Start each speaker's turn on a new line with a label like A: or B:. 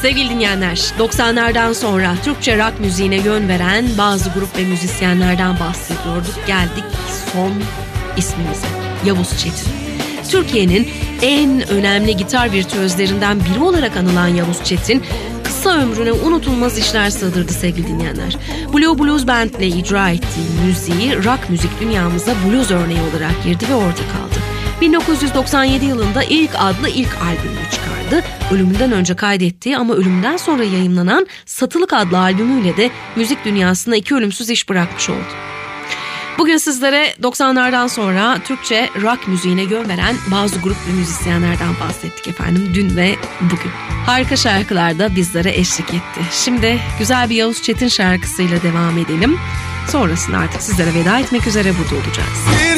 A: Sevgili dinleyenler, 90'lardan sonra Türkçe rock müziğine yön veren bazı grup ve müzisyenlerden bahsediyorduk. Geldik son ismimize, Yavuz Çetin. Türkiye'nin en önemli gitar virtüözlerinden biri olarak anılan Yavuz Çetin, kısa ömrüne unutulmaz işler sığdırdı sevgili dinleyenler. Blue Blues Band ile icra ettiği müziği rock müzik dünyamıza blues örneği olarak girdi ve orada kaldı. 1997 yılında ilk albümünü çıkardı. Ölümünden önce kaydettiği ama ölümden sonra yayımlanan Satılık adlı albümüyle de müzik dünyasına 2 ölümsüz iş bırakmış oldu. Bugün sizlere 90'lardan sonra Türkçe rock müziğine yön veren bazı grup ve müzisyenlerden bahsettik efendim, dün ve bugün. Harika şarkılar da bizlere eşlik etti. Şimdi güzel bir Yavuz Çetin şarkısıyla devam edelim. Sonrasında artık sizlere veda etmek üzere burada olacağız.